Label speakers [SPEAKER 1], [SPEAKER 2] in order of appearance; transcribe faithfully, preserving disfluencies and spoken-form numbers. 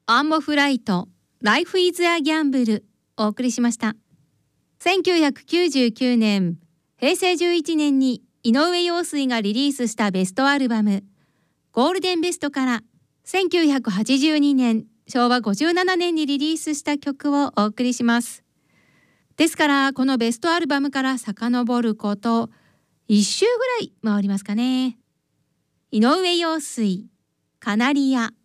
[SPEAKER 1] アンモフライト Life is a Gamble お送りしました。せんきゅうひゃくきゅうじゅうきゅうねん、へいせいじゅういちねんに井上陽水がリリースしたベストアルバムゴールデンベストからせんきゅうひゃくはちじゅうにねん、しょうわごじゅうななねんにリリースした曲をお送りします。ですからこのベストアルバムから遡ることいっしゅうぐらい回りますかね。井上陽水カナリア。